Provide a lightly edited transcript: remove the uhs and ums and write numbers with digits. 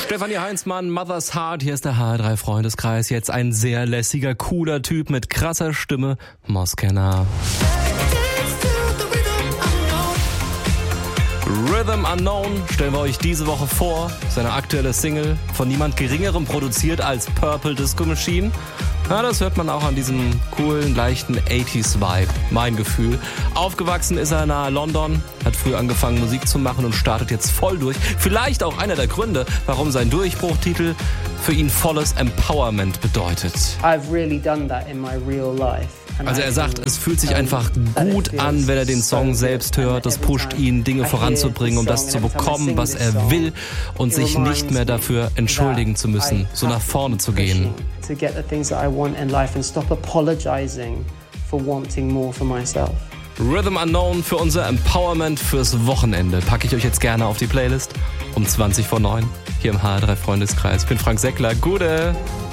Stefanie Heinzmann, Mother's Heart, hier ist der HR3 Freundeskreis. Jetzt ein sehr lässiger, cooler Typ mit krasser Stimme, Moskenna. Rhythm Unknown stellen wir euch diese Woche vor. Seine aktuelle Single, von niemand Geringerem produziert als Purple Disco Machine. Ja, das hört man auch an diesem coolen, leichten 80s-Vibe, mein Gefühl. Aufgewachsen ist er nahe London, hat früh angefangen Musik zu machen und startet jetzt voll durch. Vielleicht auch einer der Gründe, warum sein Durchbruchtitel für ihn volles Empowerment bedeutet. I've really done that in my real life. Also er sagt, es fühlt sich einfach gut an, wenn er den Song selbst hört. Das pusht ihn, Dinge voranzubringen, um das zu bekommen, was er will und sich nicht mehr dafür entschuldigen zu müssen, so nach vorne zu gehen. Rhythm Unknown für unser Empowerment fürs Wochenende. Packe ich euch jetzt gerne auf die Playlist um 20 vor 9 hier im HR3 Freundeskreis. Ich bin Frank Seckler. Gute!